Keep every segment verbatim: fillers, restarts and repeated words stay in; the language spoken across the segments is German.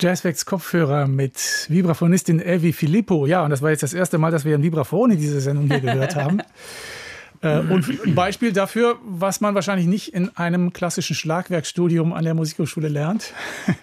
Jazzwax Kopfhörer mit Vibraphonistin Elvi Filippo. Ja, und das war jetzt das erste Mal, dass wir ein Vibraphon in dieser Sendung hier gehört haben. äh, und ein Beispiel dafür, was man wahrscheinlich nicht in einem klassischen Schlagwerkstudium an der Musikhochschule lernt.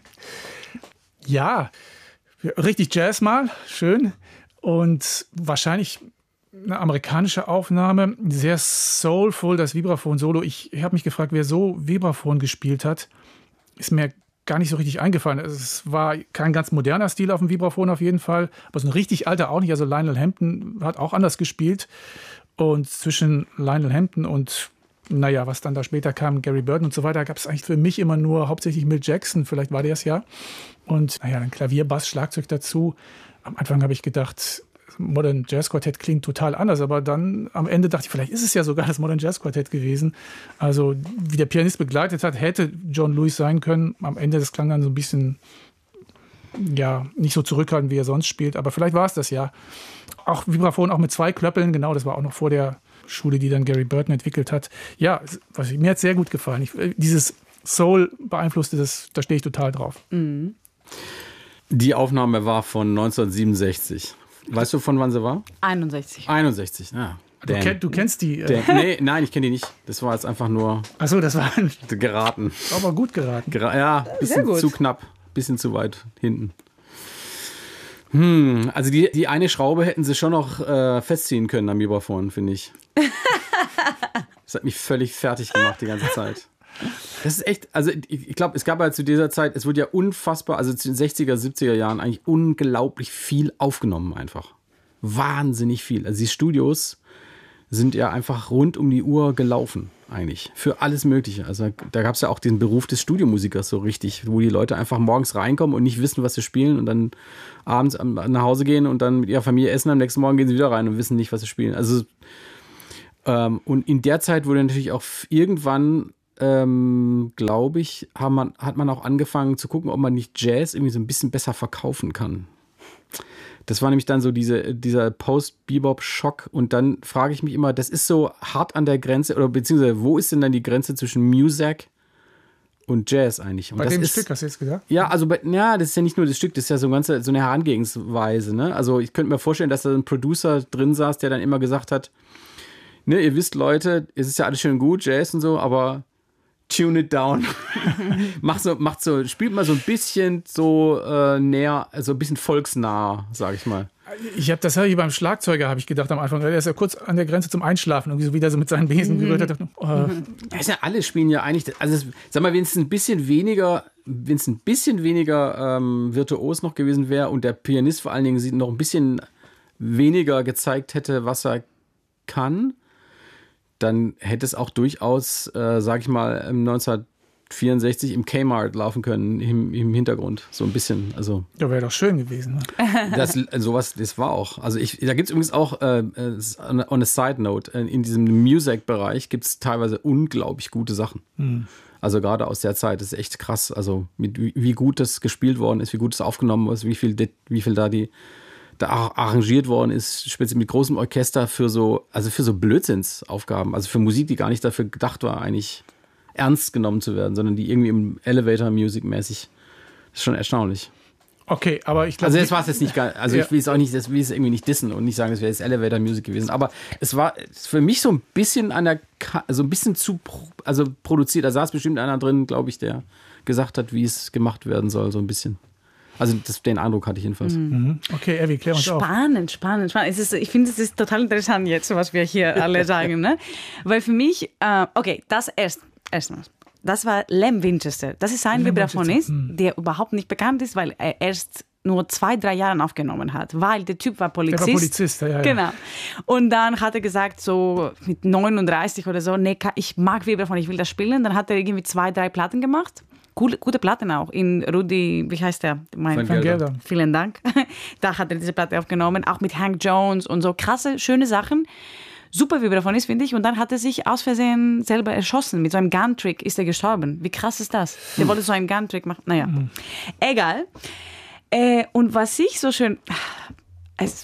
Ja, richtig Jazz mal, schön. Und wahrscheinlich eine amerikanische Aufnahme, sehr soulful, das Vibraphon-Solo. Ich, ich habe mich gefragt, wer so Vibraphon gespielt hat. Ist mir gar nicht so richtig eingefallen. Es war kein ganz moderner Stil auf dem Vibraphon auf jeden Fall, aber so ein richtig alter auch nicht. Also Lionel Hampton hat auch anders gespielt. Und zwischen Lionel Hampton und, naja, was dann da später kam, Gary Burton und so weiter, gab es eigentlich für mich immer nur hauptsächlich Milt Jackson. Vielleicht war der es ja. Und, naja, dann Klavier, Bass, Schlagzeug dazu. Am Anfang habe ich gedacht, Modern Jazz Quartett klingt total anders, aber dann am Ende dachte ich, vielleicht ist es ja sogar das Modern Jazz Quartett gewesen. Also wie der Pianist begleitet hat, hätte John Lewis sein können. Am Ende, das klang dann so ein bisschen, ja, nicht so zurückhaltend, wie er sonst spielt, aber vielleicht war es das ja. Auch Vibraphon, auch mit zwei Klöppeln, genau, das war auch noch vor der Schule, die dann Gary Burton entwickelt hat. Ja, was, mir hat es sehr gut gefallen. Ich, dieses Soul beeinflusste, das, da stehe ich total drauf. Mhm. Die Aufnahme war von neunzehnhundertsiebenundsechzig. Weißt du, von wann sie war? einundsechzig. einundsechzig, ja. Du, kenn, du kennst die? Äh Dan, nee, nein, ich kenne die nicht. Das war jetzt einfach nur Ach so, das war geraten. Aber gut geraten. Gera- ja, ein bisschen zu knapp, bisschen zu weit hinten. Hm, also die, die eine Schraube hätten sie schon noch äh, festziehen können am Vibraphon, finde ich. Das hat mich völlig fertig gemacht die ganze Zeit. Das ist echt, also ich, ich glaube, es gab ja zu dieser Zeit, es wurde ja unfassbar, also zu den sechziger, siebziger Jahren eigentlich unglaublich viel aufgenommen einfach. Wahnsinnig viel. Also die Studios sind ja einfach rund um die Uhr gelaufen eigentlich. Für alles Mögliche. Also da gab es ja auch den Beruf des Studiomusikers so richtig, wo die Leute einfach morgens reinkommen und nicht wissen, was sie spielen und dann abends nach Hause gehen und dann mit ihrer Familie essen, am nächsten Morgen gehen sie wieder rein und wissen nicht, was sie spielen. Also ähm, und in der Zeit wurde natürlich auch irgendwann Ähm, glaube ich, hat man, hat man auch angefangen zu gucken, ob man nicht Jazz irgendwie so ein bisschen besser verkaufen kann. Das war nämlich dann so diese, dieser Post-Bebop-Schock und dann frage ich mich immer, das ist so hart an der Grenze oder beziehungsweise wo ist denn dann die Grenze zwischen Music und Jazz eigentlich? Und bei das dem ist, Stück hast du jetzt gesagt? Ja, also bei, ja, das ist ja nicht nur das Stück, das ist ja so, ganz, so eine Herangehensweise. Ne? Also ich könnte mir vorstellen, dass da ein Producer drin saß, der dann immer gesagt hat, ne, ihr wisst Leute, es ist ja alles schön gut, Jazz und so, aber tune it down. macht so, macht so, spielt mal so ein bisschen so äh, näher, also ein bisschen volksnah, sag ich mal. Ich habe das hier beim Schlagzeuger, habe ich gedacht am Anfang, der ist ja kurz an der Grenze zum Einschlafen, irgendwie so wieder so mit seinen Besen mhm. gerührt hat. Mhm. Das ist ja, alle spielen ja eigentlich, also es, sag mal, wenn es ein bisschen weniger, wenn es ein bisschen weniger ähm, virtuos noch gewesen wäre und der Pianist vor allen Dingen noch ein bisschen weniger gezeigt hätte, was er kann, dann hätte es auch durchaus, äh, sag ich mal, neunzehnhundertvierundsechzig im Kmart laufen können, im, im Hintergrund, so ein bisschen. Also, ja, wäre doch schön gewesen. Ne? Das, sowas, das war auch. Also ich, da gibt es übrigens auch, äh, on a side note, in diesem Music-Bereich gibt es teilweise unglaublich gute Sachen. Mhm. Also gerade aus der Zeit, das ist echt krass. Also mit, wie, wie gut das gespielt worden ist, wie gut es aufgenommen ist, wie viel, wie viel da die da arrangiert worden ist, speziell mit großem Orchester für so, also für so Blödsinnsaufgaben, also für Musik, die gar nicht dafür gedacht war, eigentlich ernst genommen zu werden, sondern die irgendwie im Elevator-Music mäßig. Das ist schon erstaunlich. Okay, aber ich glaube... Also das war es jetzt nicht, also ja. Ich will es auch nicht, das will es irgendwie nicht dissen und nicht sagen, es wäre jetzt Elevator-Music gewesen, aber es war für mich so ein bisschen an der, also ein bisschen zu, also produziert, da saß bestimmt einer drin, glaube ich, der gesagt hat, wie es gemacht werden soll, so ein bisschen. Also das, den Eindruck hatte ich jedenfalls. Mhm. Okay, Elvi, klär uns auf. Spannend, spannend, spannend. Es ist, ich finde, es ist total interessant jetzt, was wir hier alle sagen. Ne? Weil für mich, äh, okay, das erst, erstmal, das war Lem Winchester. Das ist ein Vibraphonist, mhm. der überhaupt nicht bekannt ist, weil er erst nur zwei, drei Jahre aufgenommen hat, weil der Typ war Polizist. Der war Polizist, ja, ja. Genau. Und dann hat er gesagt, so mit neununddreißig oder so, nee, ich mag Vibraphon, ich will das spielen. Dann hat er irgendwie zwei, drei Platten gemacht. Gute, gute Platten auch. In Rudi, wie heißt der? Mein Van Gelder. Vielen Dank. Da hat er diese Platte aufgenommen, auch mit Hank Jones und so krasse, schöne Sachen. Super Vibraphonist, finde ich. Und dann hat er sich aus Versehen selber erschossen. Mit so einem Gun-Trick ist er gestorben. Wie krass ist das? Der wollte so einen Gun-Trick machen. Naja, mhm. egal. Äh, und was ich so schön... Also,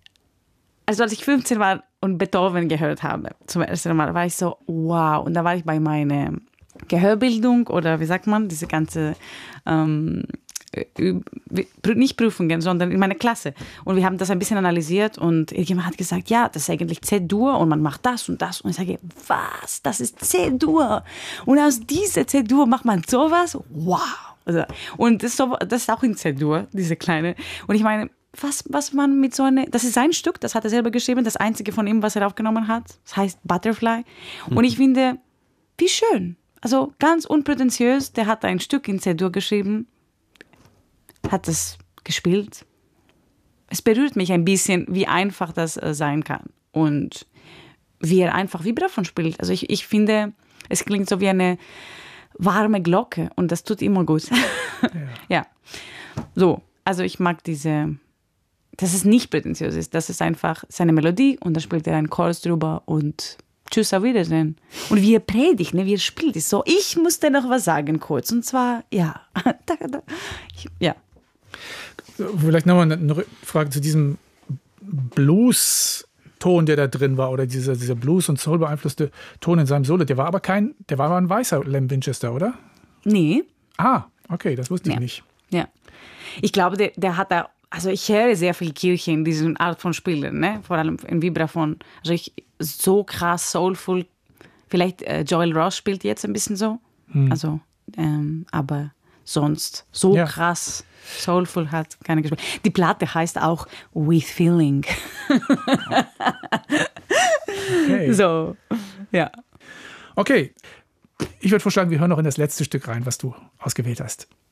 also als ich fünfzehn war und Beethoven gehört habe, zum ersten Mal, war ich so, wow. Und da war ich bei meiner Gehörbildung oder wie sagt man, diese ganze ähm, nicht Prüfungen, sondern in meiner Klasse. Und wir haben das ein bisschen analysiert und irgendjemand hat gesagt, ja, das ist eigentlich C-Dur und man macht das und das. Und ich sage, was? Das ist C-Dur. Und aus dieser C-Dur macht man sowas? Wow. Also, und das ist, so, das ist auch in C-Dur, diese kleine. Und ich meine, was, was man mit so einer, das ist sein Stück, das hat er selber geschrieben, das einzige von ihm, was er aufgenommen hat. Das heißt Butterfly. Und ich finde, wie schön. Also ganz unprätentiös, der hat ein Stück in C-Dur geschrieben, hat es gespielt. Es berührt mich ein bisschen, wie einfach das äh, sein kann und wie er einfach Vibraphon spielt. Also ich, ich finde, es klingt so wie eine warme Glocke und das tut immer gut. Ja. Ja. So, also ich mag diese, dass es nicht prätentiös ist, das ist einfach seine Melodie und da spielt er einen Chorus drüber und tschüss, auf Wiedersehen. Und wie er predigt, ne, wie er spielt, ist so, ich muss dir noch was sagen kurz und zwar, ja, ja. Vielleicht nochmal eine Frage zu diesem Blues-Ton, der da drin war, oder dieser, dieser Blues- und Soul beeinflusste Ton in seinem Solo. Der war aber kein, der war aber ein weißer Lem Winchester, oder? Nee. Ah, okay, das wusste ich ja. nicht. Ja. Ich glaube, der, der hat da, also ich höre sehr viel Kirche in dieser Art von Spielen, ne? Vor allem in Vibraphon. Also ich, so krass, soulful. Vielleicht äh, Joel Ross spielt jetzt ein bisschen so. Hm. Also, ähm, aber sonst so ja. krass soulful hat keiner gespielt. Die Platte heißt auch With Feeling. Okay. So, ja. Okay, ich würde vorschlagen, wir hören noch in das letzte Stück rein, was du ausgewählt hast.